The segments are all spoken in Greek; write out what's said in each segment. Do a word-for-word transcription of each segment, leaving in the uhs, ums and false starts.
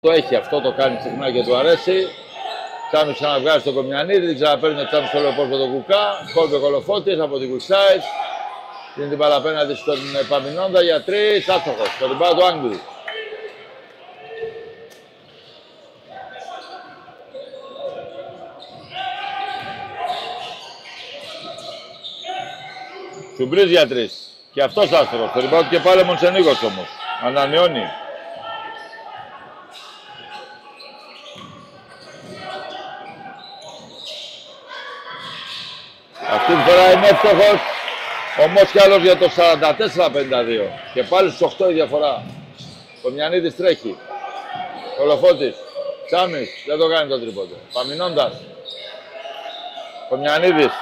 Το έχει αυτό, το κάνει συχνά και του αρέσει. Τσάμι ξαναβγάζει τον Κομιανίδη, ξαναπαίρνει ο Τσάμι στο λεπό με τον Κουκά. Κόβει ο Κολοφώτης από την Κουξάιτ. Είναι την μπάλα απέναντι στον Παμινόντα για τρεις. Άστοχος. Το rebound του Άγγλου. Τσουμπρίζ για τρεις. Και αυτός άστοχος. Το rebound και πάλι Μοντσενίκος όμως. Ανανεώνει. Αυτή τη φορά είναι εύστοχος. Όμως κι άλλος για το σαράντα τέσσερα πενήντα δύο. Και πάλι στους οκτώ η διαφορά. Κομιανίδης τρέχει. Κολοφώτης. Τσάμις. Δεν το κάνει το τρίποντο. Παμινώντας. Κομιανίδης.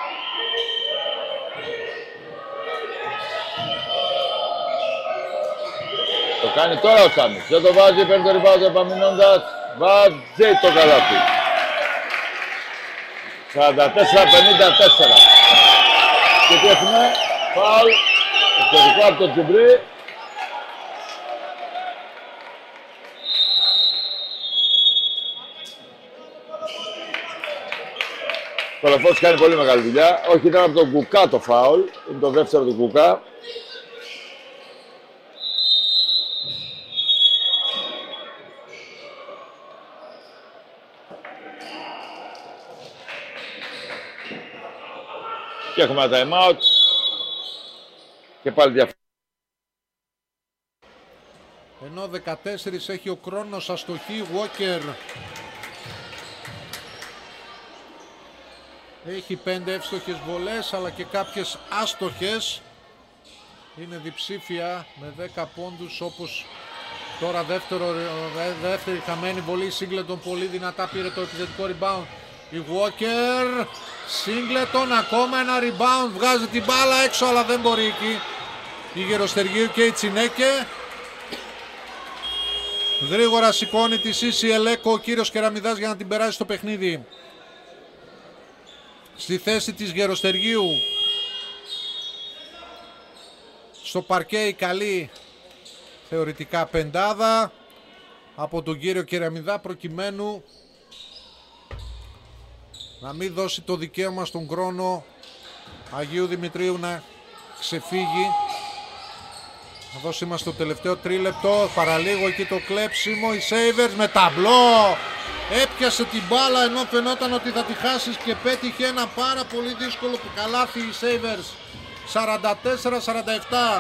Το κάνει τώρα ο Τσάμις. Δεν το βάζει. Παίρνει το rebound ο Παμινώντας. Βάζει το καλάθι. σαράντα τέσσερα πενήντα τέσσερα. Και τι έχουμε, φάουλ, εξωτικό από τον Τσουμπρί. Ο Κολοφώτης κάνει πολύ μεγάλη δουλειά. Όχι, ήταν από τον Κουκά το φάουλ. Είναι το δεύτερο του Κουκά. Και έχουμε ένα time out. Και πάλι διαφορά. Ενώ δεκατέσσερα έχει ο Κρόνος αστοχή. Walker έχει πέντε εύστοχες βολές αλλά και κάποιες άστοχες. Είναι διψήφια με δέκα πόντους, όπως τώρα δεύτερο, δεύτερη χαμένη βολή. Σίγκλετον πολύ δυνατά πήρε το επιθετικό rebound. Η Walker, Σίγκλετον, ακόμα ένα rebound, βγάζει την μπάλα έξω αλλά δεν μπορεί εκεί. Η Γεροστεργίου και η Τσινέκε. Γρήγορα σηκώνει τη Σίση Ελέκο ο κύριος Κεραμιδάς για να την περάσει στο παιχνίδι. Στη θέση της Γεροστεργίου. Στο παρκέ η καλή θεωρητικά πεντάδα από τον κύριο Κεραμιδά, προκειμένου να μην δώσει το δικαίωμα στον Κρόνο Αγίου Δημητρίου να ξεφύγει. Εδώ είμαστε στο τελευταίο τρίλεπτο. Παραλίγο εκεί το κλέψιμο. Οι Sabres με ταμπλό. Έπιασε την μπάλα ενώ φαινόταν ότι θα τη χάσεις και πέτυχε ένα πάρα πολύ δύσκολο καλάθι οι Sabres. σαράντα τέσσερα σαράντα επτά.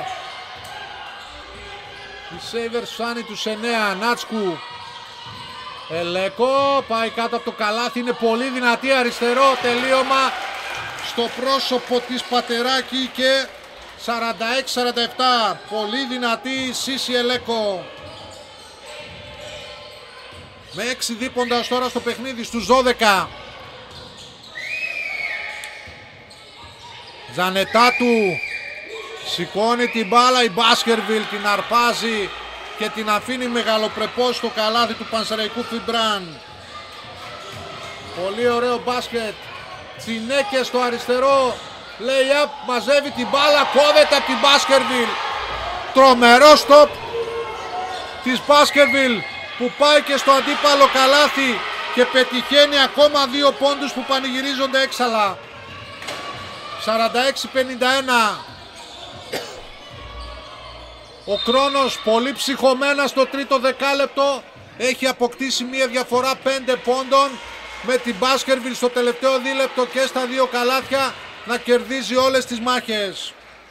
Οι Sabres φτάνει τους εννέα. Νάτσκου. Ελέκο πάει κάτω από το καλάθι, είναι πολύ δυνατή, αριστερό τελείωμα στο πρόσωπο της Πατεράκη και σαράντα έξι σαράντα επτά. Πολύ δυνατή η Σίση Ελέκο. Με έξι δίποντα τώρα στο παιχνίδι, στους δώδεκα. Ζανετάτου σηκώνει την μπάλα, η Μπάσκερβιλ την αρπάζει και την αφήνει μεγαλοπρεπώς στο καλάθι του Πανσεραϊκού Φιμπράν. Πολύ ωραίο μπάσκετ. Τσινέκε στο αριστερό. Lay-up, μαζεύει την μπάλα, κόβεται από την Μπάσκερβιλ. Τρομερό στοπ της Μπάσκερβιλ που πάει και στο αντίπαλο καλάθι και πετυχαίνει ακόμα δύο πόντους που πανηγυρίζονται έξαλα. σαράντα έξι πενήντα ένα. Ο Κρόνος πολύ ψυχωμένα στο τρίτο δεκάλεπτο έχει αποκτήσει μια διαφορά πέντε πόντων, με την Μπάσκερβιλ στο τελευταίο δίλεπτο και στα δύο καλάθια να κερδίζει όλες τις μάχες.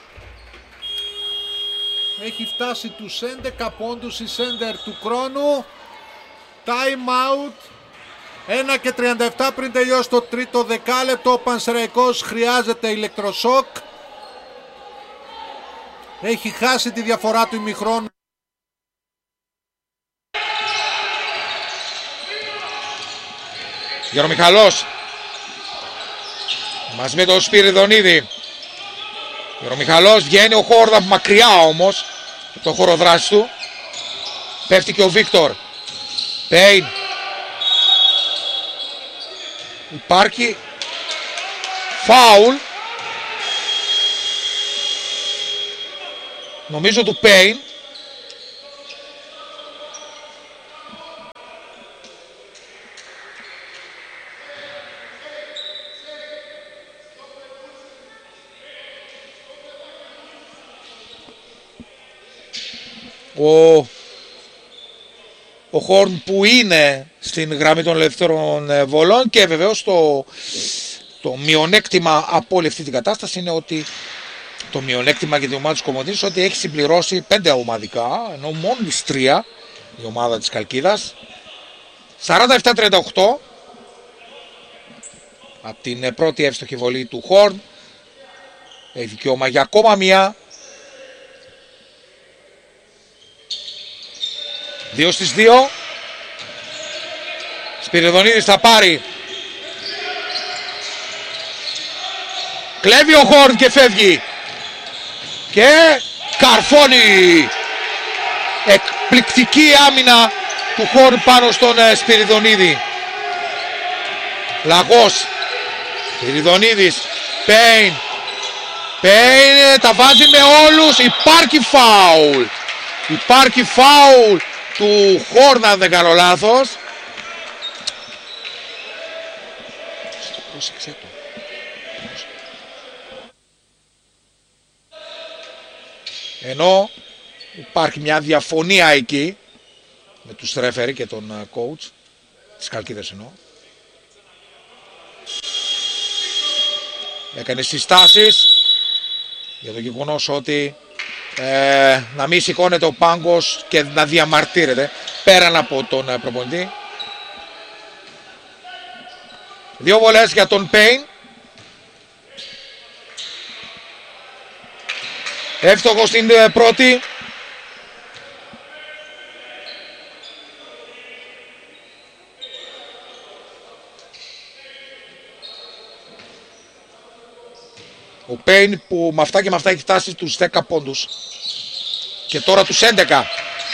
Έχει φτάσει τους έντεκα πόντους η σέντερ του Κρόνου. Time out. ένα και τριάντα επτά πριν τελειώσει το τρίτο δεκάλεπτο. Ο Πανσεραϊκός χρειάζεται ηλεκτροσόκ. Έχει χάσει τη διαφορά του ημιχρόνου. Γερομιχαλός μαζί με τον Σπυριδονίδη. Γερομιχαλός βγαίνει, ο Χόρδα μακριά όμως το χώρο δράσης του. Πέφτει και ο Βίκτορ. Πέιν. Υπάρχει φάουλ, νομίζω του Πέιν. ο, ο Χόρν που είναι στην γραμμή των ελεύθερων βολών και βεβαίως το, το μειονέκτημα από όλη αυτή την κατάσταση είναι ότι το μειονέκτημα για την ομάδα της Κομωτινής ότι έχει συμπληρώσει πέντε ομαδικά, ενώ μόλις τρία η ομάδα της Καλκίδας. σαράντα επτά τριάντα οκτώ από την πρώτη εύστοχη βολή του Χόρν. Έχει δικαίωμα για ακόμα μία. Δύο στις δύο. Σπυριδονίδης θα πάρει. Κλέβει ο Χόρν και φεύγει. Και καρφώνει. Εκπληκτική άμυνα του Χόρν πάνω στον Σπυριδονίδη. Λαγός. Σπυριδονίδης. Πέιν. Πέιν τα βάζει με όλους. Υπάρχει φάουλ. Υπάρχει φάουλ του Χόρν, αν δεν κάνω λάθος. Πρόσεξε το. Ενώ υπάρχει μια διαφωνία εκεί με τους ρέφερι και τον coach της Καλκίδας εννοώ. Έκανε συστάσεις για το γεγονός ότι ε, να μην σηκώνεται ο πάγκος και να διαμαρτύρεται πέραν από τον προπονητή. Δύο βολές για τον Πέιν. Εύστοχο στην πρώτη. Ο Πέιν που με αυτά και με αυτά έχει φτάσει τους δέκα πόντους. Και τώρα τους έντεκα.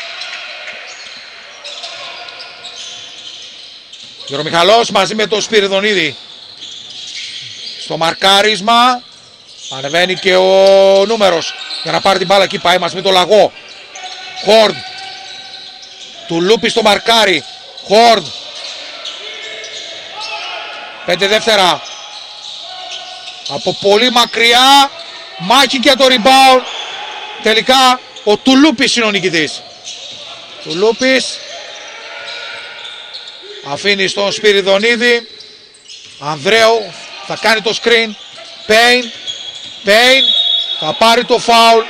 Γερομιχαλός μαζί με τον Σπυριδονίδη. Στο μαρκάρισμα. Ανεβαίνει και ο νούμερος για να πάρει την μπάλα. Εκεί πάει μαζί με τον Λαγό. Χόρν. Του Λούπι στο μαρκάρι. Χόρν. Πέντε δεύτερα. Από πολύ μακριά. Μάχη για το rebound. Τελικά ο Τουλούπης είναι ο νικητής. Τουλούπης. Αφήνει στον Σπυριδονίδη. Ανδρέου θα κάνει το screen. Πέιν. Πέιν θα πάρει το φάουλ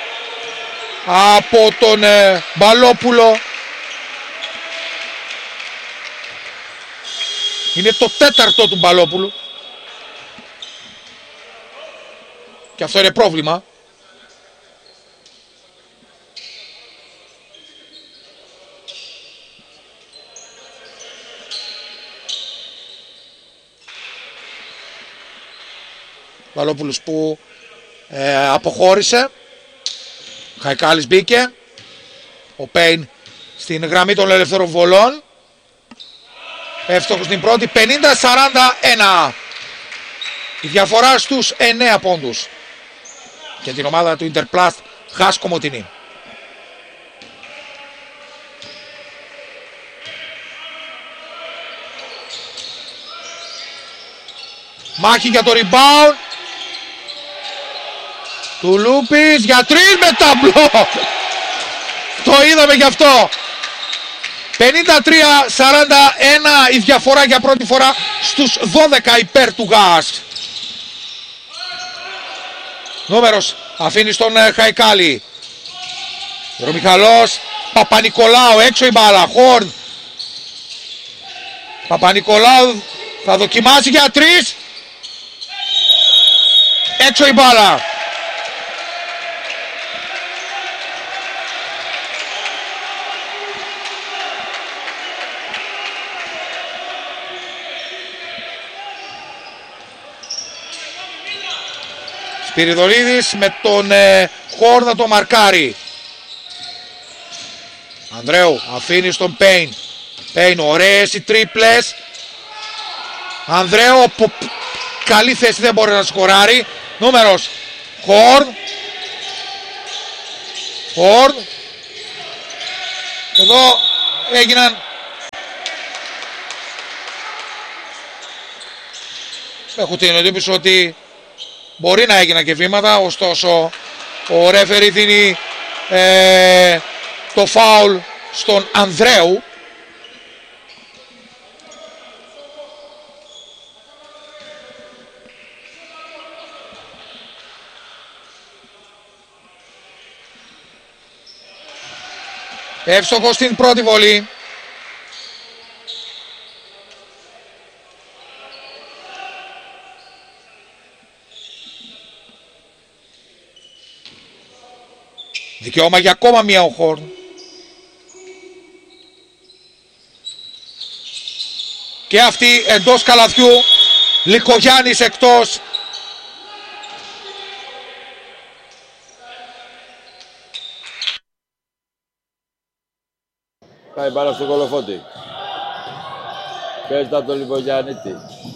από τον ε, Μπαλόπουλο. Είναι το τέταρτο του Μπαλόπουλου. Και αυτό είναι πρόβλημα. Βαλόπουλος που ε, αποχώρησε. Χαϊκάλης μπήκε. Ο Πέιν στην γραμμή των ελευθερών βολών. Εύστοχος στην πρώτη. πενήντα σαράντα ένα. Η διαφορά στους εννέα πόντους. Και την ομάδα του Interplast Χάς Κομωτινή. Μάχη για το rebound. Τουλούπης για τρεις με ταμπλό. Το είδαμε γι' αυτό. πενήντα τρία σαράντα ένα η διαφορά για πρώτη φορά στους δώδεκα υπέρ του Γάς. Νούμερος αφήνει στον Χαϊκάλη. Ρομιχαλός. Παπα-Νικολάου έξω η μπάλα. Χόρν. Παπα-Νικολάου θα δοκιμάσει για τρεις. Έξω η μπάλα. Σπυριδονίδης με τον ε, Χόρν να το μαρκάρει. Ανδρέου αφήνει στον Πέιν. Πέιν ωραίες οι τρίπλες. Ανδρέου από καλή θέση δεν μπορεί να σκοράρει. Νούμερος Χόρν. Χόρν. Εδώ έγιναν έχω την εντύπωση ότι μπορεί να έγιναν και βήματα, ωστόσο ο ρέφερι δίνει ε, το φάουλ στον Ανδρέου. Εύστοχο στην πρώτη βολή. Δικαίωμα για ακόμα μία ο Χόρν. Και αυτή εντός καλαθιού. Λικογιάννης εκτός. Πάει μπάλα στο Κολοφώτη. Παίζεται από τον Λιβογιαννίτη.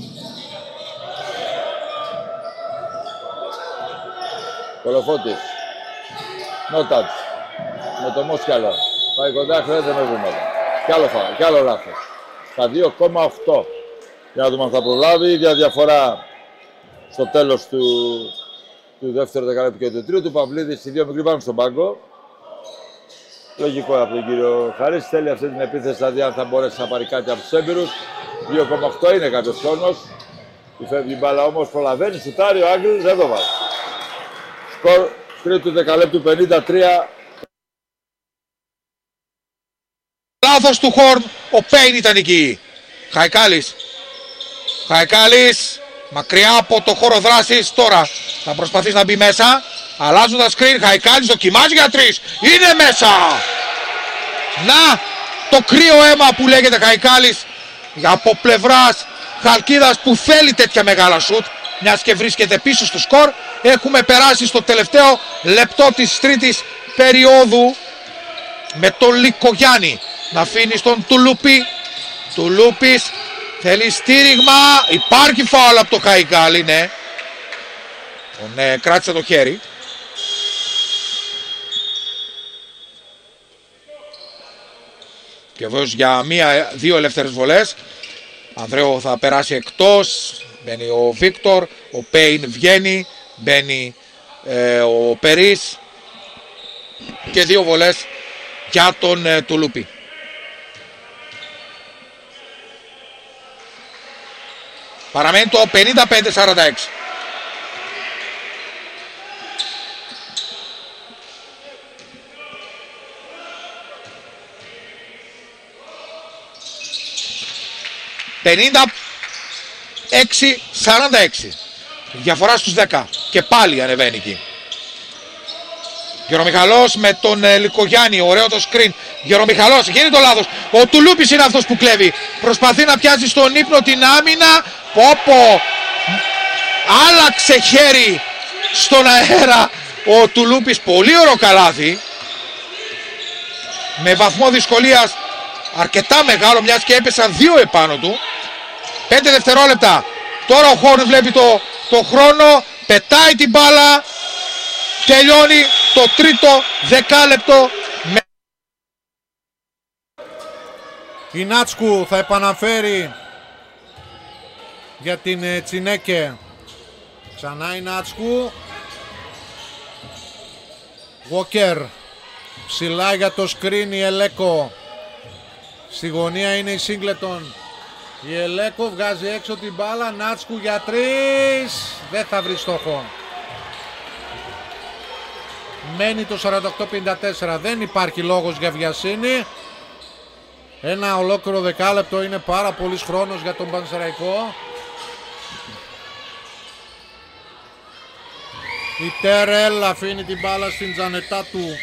Κολοφώτης. No touch. Με το Μόσκαλο. Πάει κοντά, χρειάζεται με βήματα. Κι άλλο φάουλ, κι άλλο λάθος. Στα δύο κόμμα οκτώ. Για να δούμε αν θα προλάβει. Η ίδια διαφορά στο τέλος του, του δεύτερου δεκαλέπτου και του τρίτου. Παυλίδης, οι δύο μικροί πάνω στον πάγκο. Λογικό από τον κύριο Χαρίς. Θέλει αυτή την επίθεση, δηλαδή αν θα μπορέσει να πάρει κάτι από τους έμπειρους. δύο κόμμα οκτώ είναι κάποιος χρόνος. Η φεύγει η μπάλα όμως, προλαβαίνει, σουτάρει ο Άγγλης, δεν το βάζει. Σκορ τρίτου δεκαλέπτου πενήντα τρία. Λάθος του Χόρν, ο Πέιν ήταν εκεί. Χαϊκάλης. Χαϊκάλης, μακριά από το χώρο δράσης. Τώρα θα προσπαθήσει να μπει μέσα. Αλλάζουν τα screen, Χαϊκάλης δοκιμάζει για τρεις. Είναι μέσα! Να, το κρύο αίμα που λέγεται Χαϊκάλης από πλευράς Χαλκίδας που θέλει τέτοια μεγάλα σουτ. Μιας και βρίσκεται πίσω στο σκορ. Έχουμε περάσει στο τελευταίο λεπτό της τρίτης περίοδου με τον Λικογιάννη να αφήνει στον Τουλούπι. Τουλούπης θέλει στήριγμα. Υπάρχει φάουλ από το Χαϊκάλη, ναι. Τον ε, κράτησε το χέρι. Και βέβαια για μία, δύο ελεύθερες βολές. Ανδρέο θα περάσει εκτός. Μπαίνει ο Βίκτορ. Ο Πέιν βγαίνει. Μπαίνει ε, ο Περίς. Και δύο βολές για τον ε, Τουλούπι. Παραμένει το πενήντα πέντε σαράντα έξι. πενήντα έξι σαράντα έξι. Διαφορά στους δέκα. Και πάλι ανεβαίνει εκεί. Γερομιχαλός με τον ε, Λικογιάννη. Ωραίο το screen. Γερομιχαλός. Γίνει το λάθος. Ο Τουλούπης είναι αυτός που κλέβει. Προσπαθεί να πιάσει στον ύπνο την άμυνα. Πόπο. Άλλαξε χέρι στον αέρα ο Τουλούπης. Πολύ ωραίο καλάθι. Με βαθμό δυσκολίας αρκετά μεγάλο, μιας και έπεσαν δύο επάνω του. πέντε δευτερόλεπτα. Τώρα ο Χόρν βλέπει το, το χρόνο. Πετάει την μπάλα. Τελειώνει το τρίτο δεκάλεπτο. Η Νάτσκου θα επαναφέρει για την ε, Τσινέκε. Ξανά η Νάτσκου. Walker. Ψηλά για το screen η Ελέκο. Στη γωνία είναι η Σίγκλετον. Η Ελέκο βγάζει έξω την μπάλα. Νάτσκου για τρεις. Δεν θα βρει στόχο. Μένει το σαράντα οκτώ πενήντα τέσσερα. Δεν υπάρχει λόγος για βιασύνη. Ένα ολόκληρο δεκάλεπτο είναι πάρα πολύς χρόνος για τον Πανσεραϊκό. Η Τέρελ αφήνει την μπάλα στην Τζανετά του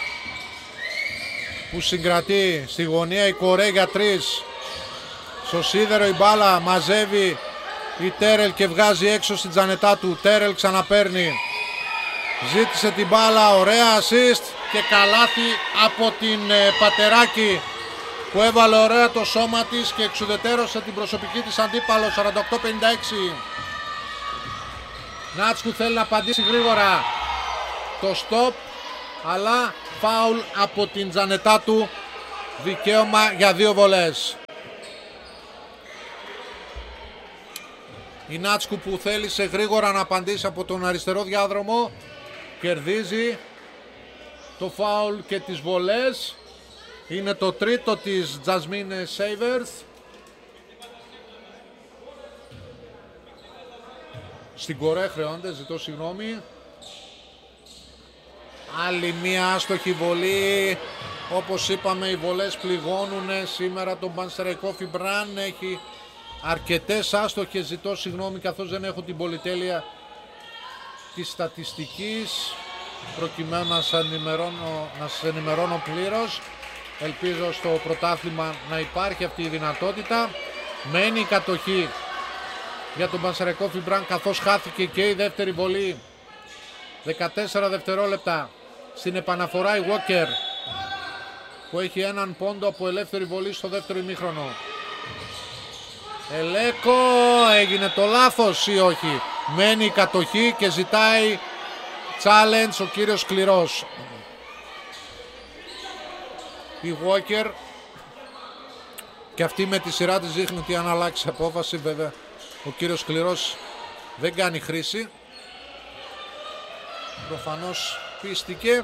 που συγκρατεί στη γωνία η Κορέ για τρεις. Στο σίδερο η μπάλα μαζεύει η Τέρελ και βγάζει έξω στην Τζανετά του. Τέρελ ξαναπαίρνει. Ζήτησε την μπάλα, ωραία assist και καλάθι από την ε, Πατεράκη που έβαλε ωραία το σώμα της και εξουδετερώσε την προσωπική της αντίπαλο. Σαράντα οκτώ πενήντα έξι. Νάτσκου θέλει να απαντήσει γρήγορα το stop, αλλά φάουλ από την Τζανετά του. Δικαίωμα για δύο βολές. Η Νάτσκου που θέλησε γρήγορα να απαντήσει από τον αριστερό διάδρομο κερδίζει το φάουλ και τις βολές. Είναι το τρίτο της Jasmine Savers. Στην Κορέ χρεώνται, ζητώ συγγνώμη. Άλλη μία άστοχη βολή. Όπως είπαμε, οι βολές πληγώνουν σήμερα τον Πανσεραϊκό Φιμπράν. Έχει αρκετές άστοχες, ζητώ συγγνώμη καθώς δεν έχω την πολυτέλεια της στατιστικής προκειμένου να σας ενημερώνω, να σας ενημερώνω πλήρως. Ελπίζω στο πρωτάθλημα να υπάρχει αυτή η δυνατότητα. Μένει η κατοχή για τον Πανσεραϊκό Φιμπράν καθώς χάθηκε και η δεύτερη βολή. δεκατέσσερα δευτερόλεπτα. Στην επαναφορά η Walker που έχει έναν πόντο από ελεύθερη βολή στο δεύτερο ημίχρονο. Ελέκο, έγινε το λάθος ή όχι? Μένει η κατοχή και ζητάει challenge ο κύριος Σκληρός. Η Walker και αυτή με τη σειρά της δείχνει ότι αν αλλάξει απόφαση, βέβαια ο κύριος Σκληρός δεν κάνει χρήση. Προφανώς πίστηκε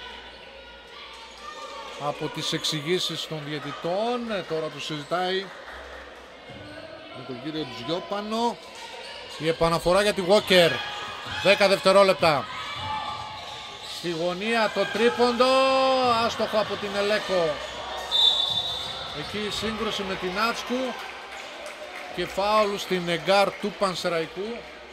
από τις εξηγήσεις των διαιτητών. ε, Τώρα το συζητάει με τον κύριο Τζιόπανο. Η επαναφορά για τη Walker. δέκα δευτερόλεπτα. Στη γωνία το τρίποντο. Άστοχο από την Ελέκο. Εκεί η σύγκρουση με την Άτσκου. Και φάουλ στην εγκάρ του Πανσεραϊκού.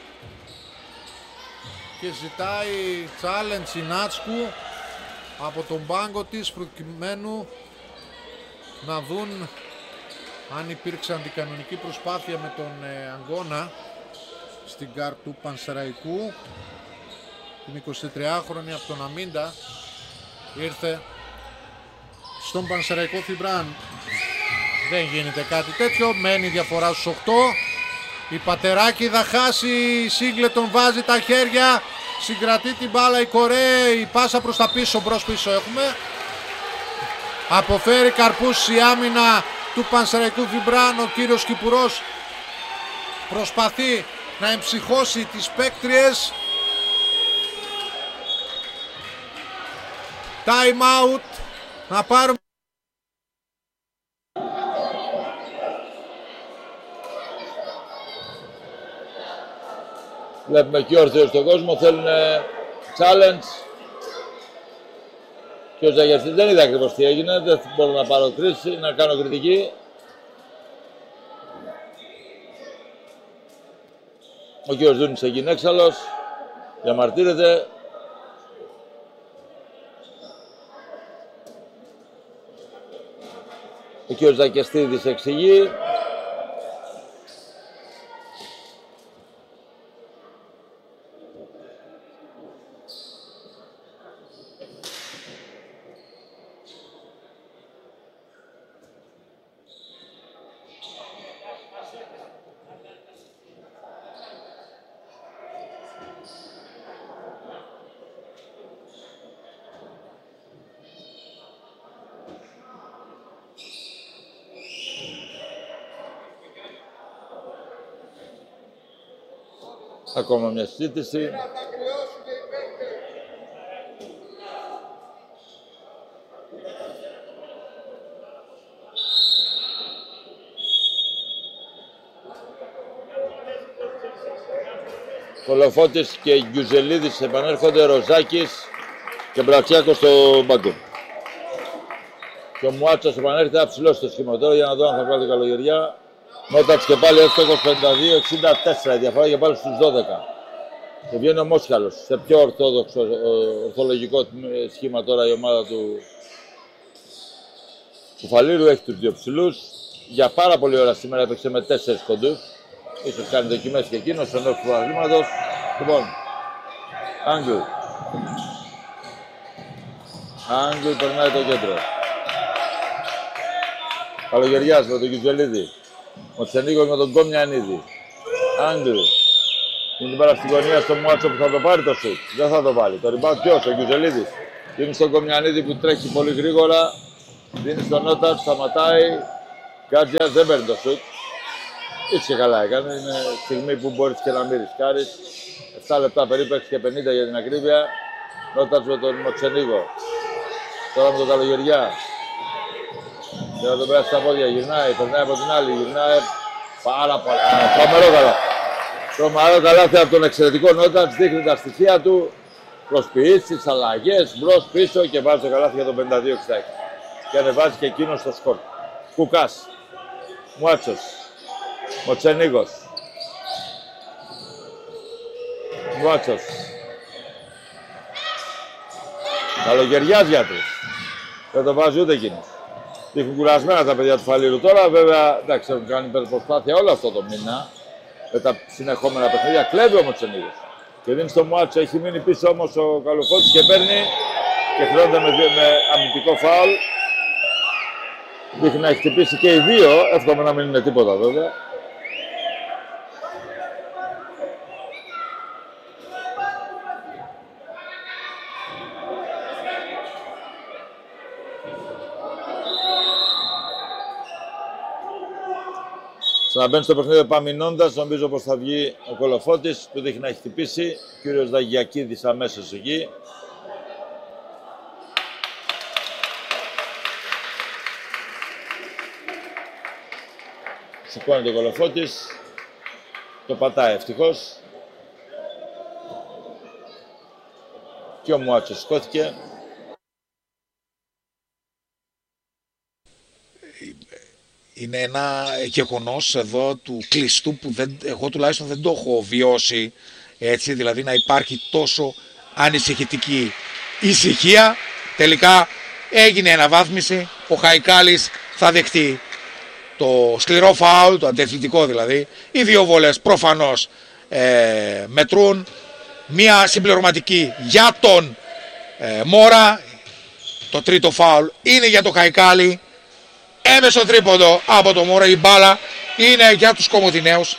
Και ζητάει challenge η Νάτσκου από τον πάγκο της προκειμένου να δουν αν υπήρξε αντικανονική προσπάθεια με τον ε, αγώνα στην γκάρ του Πανσεραϊκού. Την εικοσιτριάχρονη από τον Αμίντα ήρθε στον Πανσεραϊκό Φιμπράν. Δεν γίνεται κάτι τέτοιο, μένει διαφορά στους οκτώ. Η Πατεράκη θα χάσει, η Σίγκλετον βάζει τα χέρια, συγκρατεί την μπάλα η Κορέ, η πάσα προς τα πίσω, μπρος πίσω έχουμε. Αποφέρει καρπούς η άμυνα του Πανσεραϊκού Φιμπράν, ο κύριος Κυπουρός προσπαθεί να εμψυχώσει τις παίκτριες. Time out, να πάρουμε. Βλέπουμε και όρθιο στον κόσμο, θέλουν challenge. Και ο Ζαγερτής δεν είδα ακριβώς τι έγινε, δεν μπορώ να πάρω κρίση, να κάνω κριτική. Ο κύριος Δούνης έγινε έξαλλος, διαμαρτύρεται. Ο κύριος Ζακεστίδης εξηγεί. Ακόμα μια συζήτηση. Κολοφώτης και Γκιουζελίδης επανέρχονται, Ροζάκης και Μπρατσιάκος στο μπάγκο. Και ο Μουάτσος επανέρχεται αψηλός στο σχήμα τώρα για να δω αν θα βγάλει καλογεριά. Νότατς και πάλι εύστοχος πενήντα δύο εξήντα τέσσερα, η διαφορά και πάλι στους δώδεκα. Και βγαίνει ο Μόσχαλος, σε πιο ορθόδοξο, ορθολογικό σχήμα τώρα η ομάδα του, του Φαλήρου. Έχει τους δύο ψηλούς. Για πάρα πολλή ώρα σήμερα έπαιξε με τέσσερις κοντούς. Ίσως κάνει δοκιμές και εκείνος ενός του προβλήματος. Λοιπόν, Άγγλ. Άγγλ περνάει το κέντρο. Καλογεριάς με τον Κιτζελίδη. Ο Τσενίκος με τον Κομιανίδη. Άγγλ. Είναι την πάρα στην γωνία στο Μουάτσο που θα το πάρει το σουτ. Δεν θα το βάλει. Το rebound ποιος, ο Κιτζελίδης. Δίνει στον Κομιανίδη που τρέχει πολύ γρήγορα. Δίνει στον Νότατ, σταματάει. Γκάτζια δεν παίρνει το σουτ. Έτσι και καλά έκανε. Είναι στιγμή που μπορείς και να μην ρισκάρεις. επτά λεπτά περίπου, έξι και πενήντα για την ακρίβεια. Νότατς με τον Μοτσενίγο. Τώρα με τον Καλογεριά. Και να τον περάσει στα πόδια, γυρνάει, περνάει από την άλλη, γυρνάει. Πάρα πολύ. Τρομερό καλά. Τρομερό καλάθι από τον εξαιρετικό Νότατς, δείχνει τα στοιχεία του. Προσποιήσεις, αλλαγές, μπρος, πίσω και βάζει το καλάθι για τον πενήντα δύο εξήντα έξι. Και ανεβάζει και εκείνο στο σκορ. Κουκάς. Μουάτσος. Μοτσενίγος. Μουάτσος. Καλογεριάς για τρεις. Δεν το βάζει ούτε εκείνος. Έχουν κουρασμένα τα παιδιά του Φαλήρου τώρα. Βέβαια, εντάξει, έχουν κάνει υπερπροσπάθεια όλο αυτό το μήνα. Με τα συνεχόμενα παιχνίδια. Κλέβει ο Μοτσενίγος. Και δίνει στο Μουάτσο. Έχει μείνει πίσω όμως ο Καλοφώτης και παίρνει και χρειάζεται με, με αμυντικό φάουλ. Δείχνει να έχει χτυπήσει και οι δύο. Εύχομαι να μην είναι τίποτα βέβαια. Ξαναμπαίνει στο παιχνίδι επαμεινώντας, νομίζω πως θα βγει ο Κολοφώτης που δείχνει να έχει χτυπήσει. Ο κύριος Δαγιακίδης αμέσως εκεί. Σηκώνεται ο Κολοφώτης. Το πατάει ευτυχώς. Και ο Μουάτσος σηκώθηκε. Είναι ένα γεγονός εδώ του κλειστού που δεν, εγώ τουλάχιστον δεν το έχω βιώσει έτσι, δηλαδή να υπάρχει τόσο ανησυχητική ησυχία. Τελικά έγινε αναβάθμιση, ο Χαϊκάλης θα δεχτεί το σκληρό φάουλ, το αντιαθλητικό δηλαδή. Οι δύο βολές προφανώς ε, μετρούν. Μία συμπληρωματική για τον ε, Μόρα. Το τρίτο φάουλ είναι για τον Χαϊκάλη. Έμεσο τρίποντο από το Μόρα, η μπάλα είναι για τους Κομωτινέους.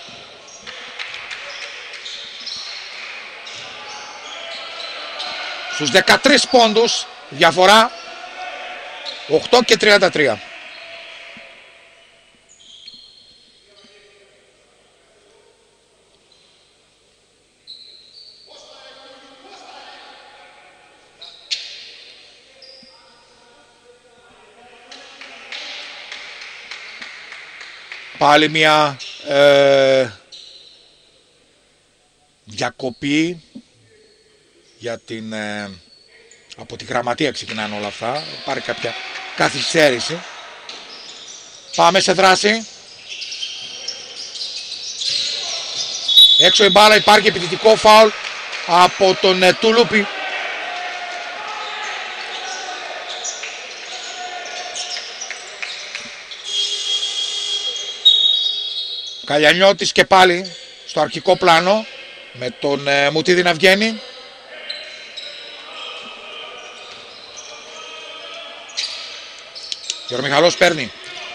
Στους δεκατρείς πόντους διαφορά, οκτώ και τριάντα τρία. Πάλι μια ε, διακοπή για την, ε, από τη γραμματεία ξεκινάνε όλα αυτά. Πάρει κάποια καθυστέρηση. Πάμε σε δράση. Έξω η μπάλα, υπάρχει επιθετικό φάουλ από τον ε, Τουλούπι. Καλιανιώτης και πάλι στο αρχικό πλάνο με τον ε, Μουτίδη να βγαίνει. Γερομιχαλός παίρνει.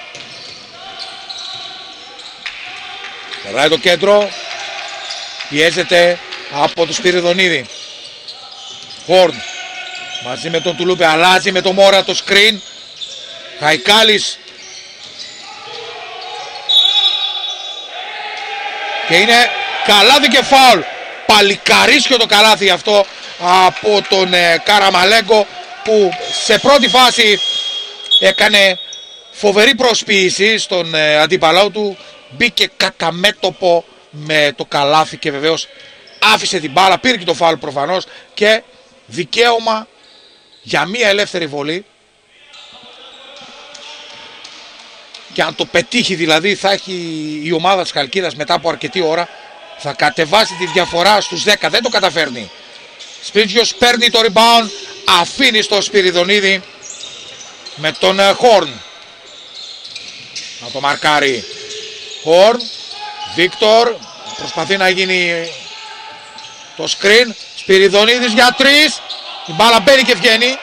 Περνάει το κέντρο. Πιέζεται από τον Σπυριδονίδη. Χόρν μαζί με τον Τουλούπε, αλλάζει με τον Μόρα το screen. Χαϊκάλης. Και είναι καλάθι και φάουλ. Παλικαρίσιο το καλάθι αυτό από τον ε, Καραμαλέγκο που σε πρώτη φάση έκανε φοβερή προσποίηση στον ε, αντίπαλό του. Μπήκε κατά μέτωπο με το καλάθι και βεβαίως άφησε την μπάλα. Πήρε και το φάουλ προφανώς και δικαίωμα για μία ελεύθερη βολή. Και αν το πετύχει δηλαδή θα έχει η ομάδα της Χαλκίδας μετά από αρκετή ώρα, θα κατεβάσει τη διαφορά στους δέκα. Δεν το καταφέρνει. Σπίτζιος παίρνει το rebound, αφήνει στο Σπυριδονίδη με τον Χόρν να το μαρκάρει. Χόρν, Βίκτορ, προσπαθεί να γίνει το screen. Σπυριδονίδης για τρεις, η μπάλα μπαίνει και βγαίνει.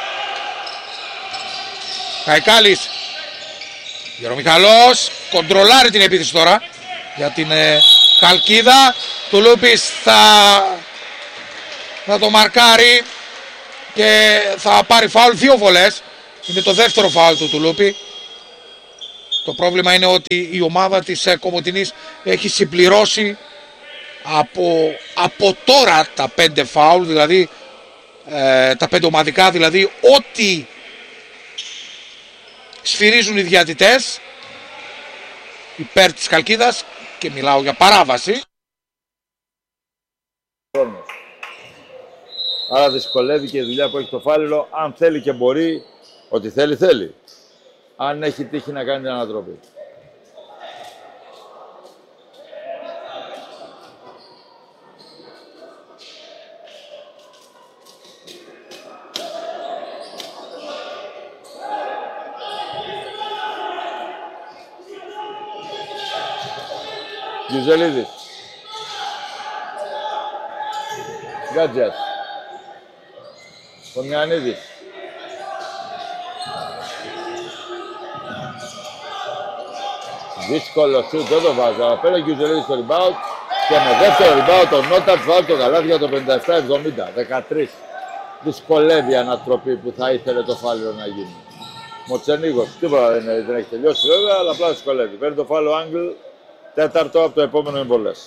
Χαϊκάλης. Γερομιχαλός κοντρολάρει την επίθεση τώρα για την ε, Χαλκίδα. Τουλούπης θα, θα το μαρκάρει και θα πάρει φάουλ. Δύο βολές. Είναι το δεύτερο φάουλ του Τουλούπη. Το πρόβλημα είναι ότι η ομάδα της ε, Κομωτινής έχει συμπληρώσει από, από τώρα τα πέντε φάουλ, δηλαδή ε, τα πέντε ομαδικά, δηλαδή ό,τι Σφυρίζουν οι διαιτητές υπέρ της Χαλκίδας και μιλάω για παράβαση. Άρα δυσκολεύει και η δουλειά που έχει το Φάληρο. Αν θέλει και μπορεί, ότι θέλει, θέλει. Αν έχει τύχει να κάνει την ανατροπή. Γιουζελίδης. Γκάτζιας. Κομιανίδης. Δύσκολο σουτ, δεν το βάζω. Αλλά πέρα ο Γιουζελίδης στο rebound και με δεύτερο rebound τον Νότατς βάλει το καλάθι για το πενήντα επτά εβδομήντα. δεκατρία. Δυσκολεύει η ανατροπή που θα ήθελε το Φάληρο να γίνει. Μοτσενίγος, τίποτα δεν, δεν έχει τελειώσει βέβαια, αλλά απλά δυσκολεύει. Παίρνει το φάλο Άγγλ, τέταρτο από το επόμενο εμβολές.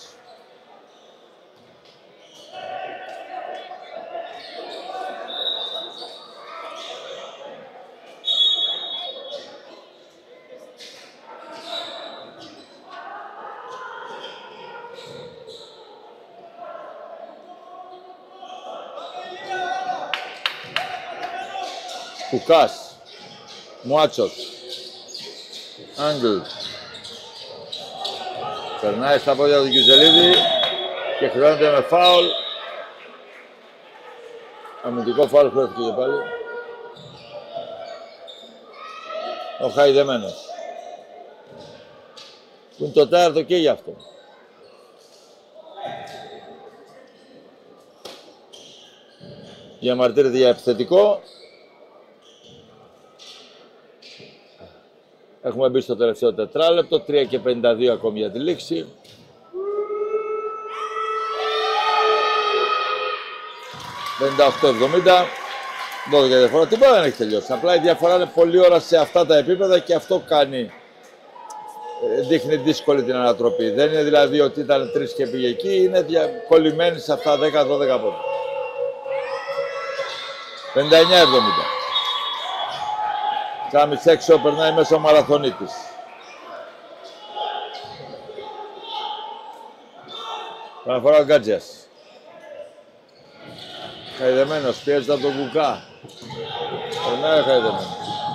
Κουκάς, Μουάτσος, Άγγλ. Περνάει στα πόδια του Κιουζελίδη και χρειάζεται με φάουλ. Αμυντικό φάουλ χρειάζεται και πάλι. Ο χαϊδεμένος. Που είναι το τέταρτο και γι' αυτό. Διαμαρτύρεται για επιθετικό. Έχουμε μπει στο τελευταίο τετράλεπτο, τρία και πενήντα δύο ακόμη για τη λήξη. πενήντα οκτώ εβδομήντα, δώδεκα διαφορά, τίποτα δεν έχει τελειώσει. Απλά η διαφορά είναι πολλή ώρα σε αυτά τα επίπεδα και αυτό κάνει, δείχνει δύσκολη την ανατροπή. Δεν είναι δηλαδή ότι ήταν τρεις και πήγε εκεί, είναι κολλημένοι σε αυτά δέκα δώδεκα πόντους. πενήντα εννιά εβδομήντα. Τσάμις έξω, περνάει μέσα ο Μαραθωνίτης. Παναφορά ο Γκάτζιας. Χαϊδεμένος, πιέζεται από τον Κουκά. Περνάει ο χαϊδεμένος.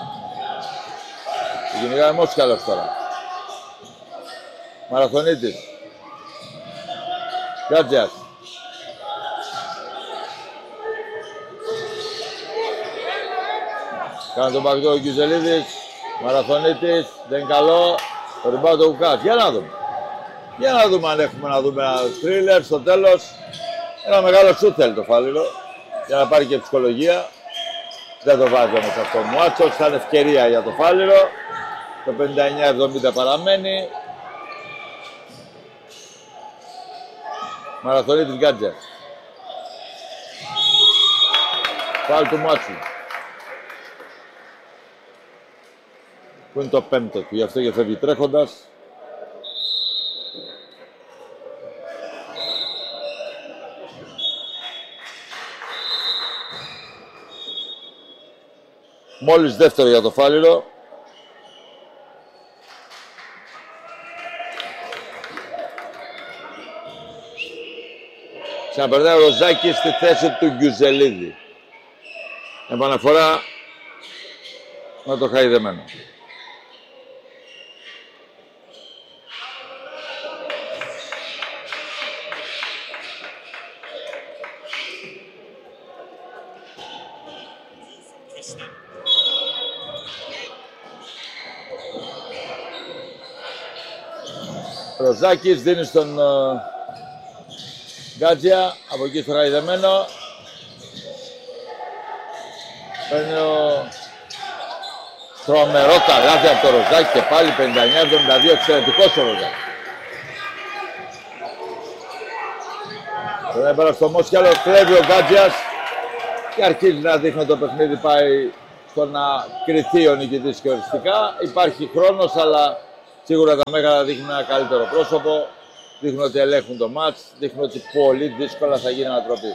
Κυνηγάει Μόσκαλος τώρα. Μαραθωνίτης. Γκάτζιας. Κάνει τον πακτό ο Κιουζελίδης, Μαραθωνίτης, δεν είναι καλό, το ριμπάω το Κουκάς. Για να δούμε. Για να δούμε αν έχουμε να δούμε ένα θρίλερ στο τέλος. Ένα μεγάλο σουτ θέλει το Φάληρο, για να πάρει και ψυχολογία. Δεν το βάζει όμως αυτό ο Μουάτσος, θα είναι ευκαιρία για το Φάληρο. Το πενήντα εννιά εβδομήντα παραμένει. Μαραθωνίτης Γκάτζιας. Φάλ του Μουάτσου. Που είναι το πέμπτο του, γι' αυτό και φεύγει τρέχοντας. Μόλις δεύτερο για το Φάληρο. Ξαναπερνάει ο Ροζάκης στη θέση του Γκιουζελίδη. Επαναφορά με το χαϊδεμένο. Ροζάκης δίνει στον uh, Γκάτζια, από εκεί στο χαϊδεμένο. Παίρνει ο τρομερό καλάθι από το Ροζάκη και πάλι πενήντα εννιά εβδομήντα δύο, εξαιρετικός ο Ροζάκης. Τώρα πέρα στο Μόσκαλο, κλέβει ο Γκάτζιας και αρχίζει να δείχνει το παιχνίδι, πάει στο να κριθεί ο νικητής και οριστικά. Υπάρχει χρόνος, αλλά σίγουρα τα μέγαρα δείχνουν ένα καλύτερο πρόσωπο, δείχνουν ότι ελέγχουν το μάτς, δείχνουν ότι πολύ δύσκολα θα γίνει ανατροπή.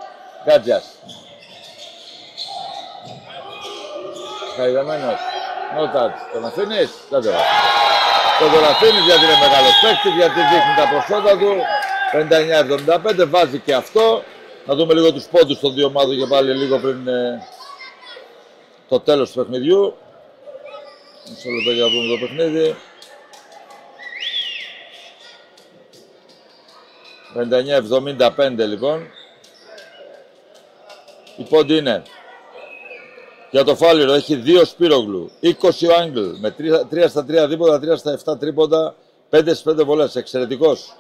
Γκάτζιας. Χαϊδεμένος. No touch. Τον αφήνεις, δεν τον αφήνεις. Τον αφήνεις γιατί είναι μεγάλος παίκτης, γιατί δείχνει τα προσόντα του. πενήντα εννιά εβδομήντα πέντε βάζει και αυτό. Να δούμε λίγο τους πόντους των δύο ομάδων και πάλι λίγο πριν ε, το τέλος του παιχνιδιού. Μισό λεπτό για να δούμε το παιχνίδι. πενήντα εννιά εβδομήντα πέντε λοιπόν. Η πόντι είναι για το Φάληρο, έχει δύο Σπύρογλου, είκοσι ο Άγγλ με τρία στα τρία δίποντα, τρία στα επτά τρίποντα, πέντε στις πέντε βολές, εξαιρετικός.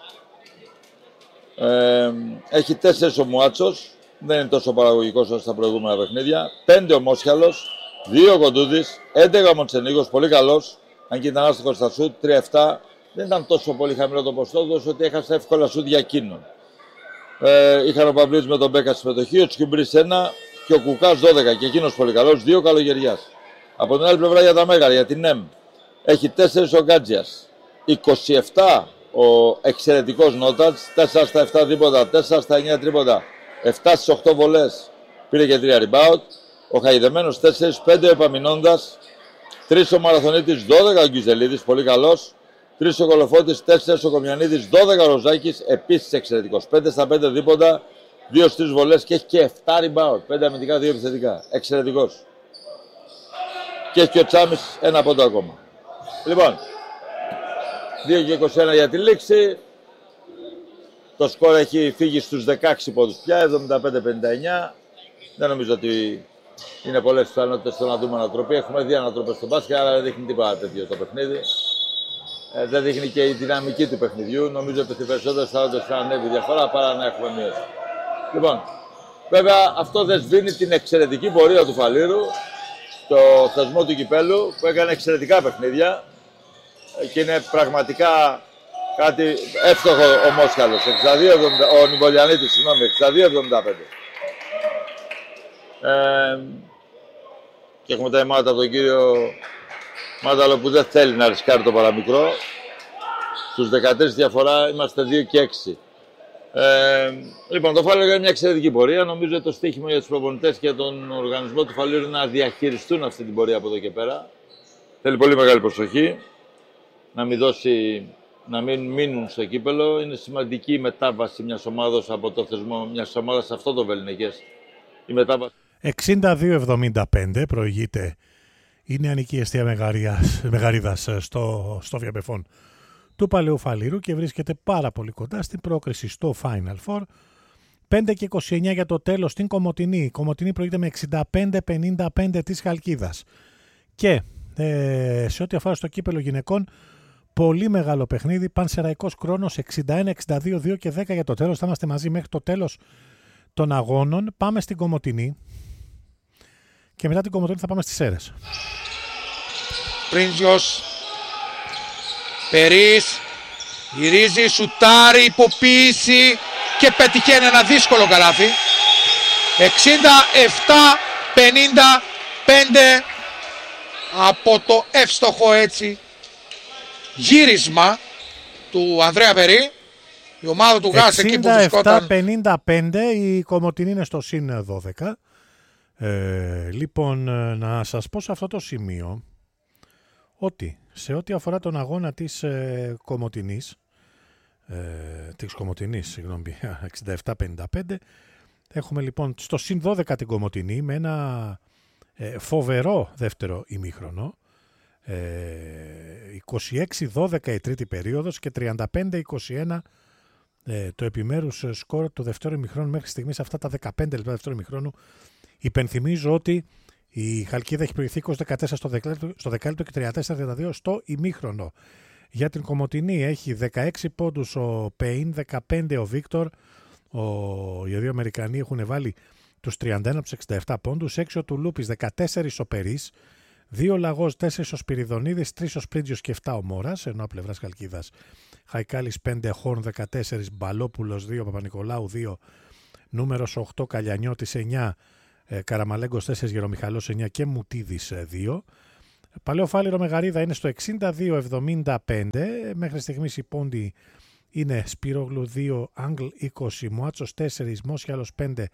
Ε, έχει τέσσερα ο Μουάτσος, δεν είναι τόσο παραγωγικός όσο στα προηγούμενα παιχνίδια, πέντε ο Μόσχαλος, δύο ο Κοντούδης, έντεκα ο Μοντσενίγος, πολύ καλός, αν και ήταν άστοχος στα σουτ, τρία επτά, δεν ήταν τόσο πολύ χαμηλό το ποστό, όσο ότι έχασε εύκολα σουτ για εκείνον. Ε, είχαν ο Παυλίδης με τον Μπέκα συμμετοχή, ο Τσιουμπρίς ένα και ο Κουκάς δώδεκα και εκείνος πολύ καλός, δύο καλογεριάς. Από την άλλη πλευρά για τα Μέγαρα, για την ΕΜ, έχει τέσσερα ο Γκάτζιας, είκοσι επτά ο εξαιρετικός Νότατς, τέσσερα στα επτά δίποτα, τέσσερα στα εννιά τρίποτα, επτά στις οκτώ βολές, πήρε και τρία rebound. Ο Χαϊδεμένος τέσσερα, πέντε ο Επαμεινώντας, τρία ο Μαραθωνίτης, δώδεκα ο Γκυζελίδης, πολύ καλός, τρία ο Κολοφώτης, τέσσερα ο Κομιανίδης, δώδεκα ο Ροζάκης, επίσης εξαιρετικός, πέντε στα πέντε δίποτα, δύο στις τρεις βολές και έχει και επτά rebound, πέντε αμυντικά, δύο επιθετικά, εξαιρετικός. Και έχει και ο Τσάμις ένα πόντο ακόμα. Λοιπόν, δύο και είκοσι ένα για τη λήξη. Το σκορ έχει φύγει στους δεκαέξι πόντους πια, εβδομήντα πέντε πενήντα εννιά. Δεν νομίζω ότι είναι πολλές πιθανότητες στο να δούμε ανατροπή. Έχουμε δει ανατροπές στο μπάσκετ, αλλά δεν δείχνει τίποτα τέτοιο το παιχνίδι. Ε, δεν δείχνει και η δυναμική του παιχνιδιού. Νομίζω ότι οι περισσότερες πιθανότητες θα ανέβει διαφορά παρά να έχουμε μείωση. Λοιπόν, βέβαια αυτό δεν σβήνει την εξαιρετική πορεία του Φαλήρου στο θεσμό του κυπέλου που έκανε εξαιρετικά παιχνίδια και είναι πραγματικά κάτι εύστοχο ο Μόσχαλος, ο Νικολιανίτης, συγγνώμη, εξήντα δύο εβδομήντα πέντε. Ε, και έχουμε τα ημάτα από τον κύριο Μάταλο που δεν θέλει να ρισκάρει το παραμικρό. Στους δεκατρείς διαφορά είμαστε δύο και έξι. Ε, λοιπόν, το Φάληρο είναι μια εξαιρετική πορεία. Νομίζω ότι το στοίχημα για τους προπονητές και τον οργανισμό του Φαλήρου είναι να διαχειριστούν αυτή την πορεία από εδώ και πέρα. Θέλει πολύ μεγάλη προσοχή. Να μην, δώσει, να μην μείνουν στο κύπελο. Είναι σημαντική η μετάβαση μιας ομάδας από το θεσμό μιας ομάδας σε αυτό το βεληνικές. Η μετάβαση. εξήντα δύο εβδομήντα πέντε προηγείται η νεανική εστία Μεγαρίδας στο, στο Βιαμπεφόν του Παλαιού Φαλήρου και βρίσκεται πάρα πολύ κοντά στην πρόκριση στο Final Four. πέντε και είκοσι εννιά για το τέλος στην Κομοτηνή. Η Κομοτηνή προηγείται με εξήντα πέντε πενήντα πέντε της Χαλκίδας. Και ε, σε ό,τι αφορά στο κύπελο γυναικών, πολύ μεγάλο παιχνίδι. Πανσεραϊκός Κρόνος εξήντα ένα εξήντα δύο, δύο και δέκα για το τέλος. Θα είμαστε μαζί μέχρι το τέλος των αγώνων. Πάμε στην Κομοτηνή και μετά την Κομοτηνή θα πάμε στις Σέρρες. Πρίνζιος, Περίς, γυρίζει, σουτάρει, υποποίηση και πετυχαίνει ένα δύσκολο καλάθι. εξήντα επτά πενήντα πέντε από το εύστοχο έτσι γύρισμα του Ανδρέα Περί. Η ομάδα του Γάς εκεί που βρισκόταν. εξήντα επτά πενήντα πέντε, η Κομοτηνή είναι στο συν δώδεκα. Ε, λοιπόν, να σας πω σε αυτό το σημείο ότι σε ό,τι αφορά τον αγώνα της ε, Κομοτηνής, ε, της Κομοτηνής, συγγνώμη, εξήντα επτά πενήντα πέντε, έχουμε λοιπόν στο συν δώδεκα την Κομοτηνή με ένα ε, φοβερό δεύτερο ημίχρονο, ε, είκοσι έξι δώδεκα η τρίτη περίοδος και τριάντα πέντε είκοσι ένα ε, το επιμέρους σκορ του δεύτερου ημιχρόνου μέχρι στιγμής, αυτά τα δεκαπέντε λεπτά δεύτερου ημιχρόνου. Υπενθυμίζω ότι η Χαλκίδα έχει προηγηθεί είκοσι δεκατέσσερα στο δεκάλεπτο και τριάντα τέσσερα τριάντα δύο στο ημίχρονο. Για την Κομοτηνή έχει δεκαέξι πόντους ο Πέιν, δεκαπέντε ο Βίκτορ. Ο... Οι δύο Αμερικανοί έχουν βάλει τους τριάντα ένα από τους εξήντα επτά πόντους, έξι ο Τουλούπης, δεκατέσσερα ο Περίς, δύο ο Λαγός, τέσσερα ο Σπυριδονίδης, τρία ο Σπρίτζιος και επτά ο Μόρας, ενώ από πλευράς Χαλκίδας Χαϊκάλης πέντε, Χόρν δεκατέσσερα, Μπαλόπουλος δύο, Παπα-Νικολάου δύο, νούμερος οκτώ Καλιανιώτης εννιά, Καραμαλέγκος τέσσερα, Γερομιχαλός εννιά και Μουτίδης δύο. Παλαιό Φάληρο Μεγαρίδα είναι στο εξήντα δύο εβδομήντα πέντε. Μέχρι στιγμής η πόντι είναι Σπύρογλου δύο, Άγγλ είκοσι, Μουάτσος τέσσερα, Μόσχαλος πέντε,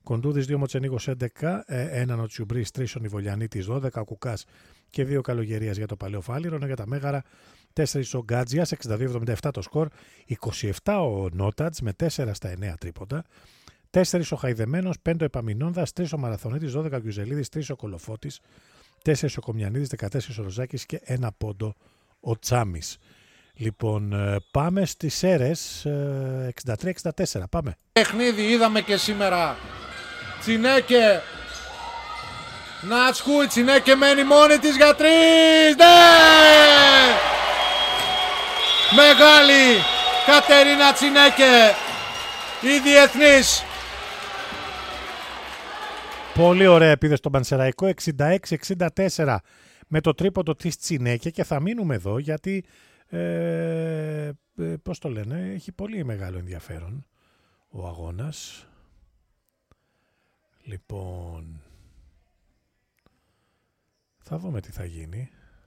Κοντούδης δύο, Μοτσενίγος έντεκα, έναν ο Τσιουμπρής, τρεις ο Νιβολιανίτης δώδεκα, ο Κουκάς και δύο Καλογερίας για το Παλαιό Φάληρο. Για τα Μέγαρα τέσσερις ο Γκάτζιας, εξήντα δύο εβδομήντα επτά το σκορ, είκοσι επτά ο Νότατζ με τέσσερα στα εννέα τρίποντα, τέσσερις ο Χαϊδεμένος, πέντε ο Επαμινώνδας, τρεις ο Μαραθωνίτης, δώδεκα ο Γιουζελίδης, τρεις ο Κολοφώτης, τέσσερις ο Κομιανίδης, δεκατέσσερα ο Ροζάκης και ένα πόντο ο Τσάμις. Λοιπόν, πάμε στις ΣΕΡΕΣ εξήντα τρία εξήντα τέσσερα. Πάμε. Παιχνίδι είδαμε και σήμερα. Τσινέκε. Νάτσκου, η Τσινέκε μένει μόνη της για τρεις. Ναι! Μεγάλη Κατερίνα Τσινέκε, η διεθνής. Πολύ ωραία επίδεση στον Πανσεραϊκό, εξήντα έξι εξήντα τέσσερα με το τρίποντο της Τσινέκε, και θα μείνουμε εδώ γιατί Ε, ε, πώς το λένε, έχει πολύ μεγάλο ενδιαφέρον ο αγώνας. Λοιπόν, θα δούμε τι θα γίνει.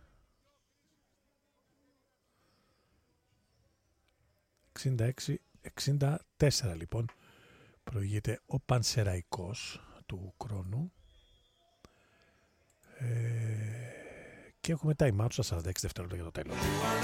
εξήντα έξι εξήντα τέσσερα λοιπόν προηγείται ο Πανσεραϊκός του χρόνου. Ε, και έχουμε time out στα σαράντα έξι δευτερόλεπτα για το τέλος.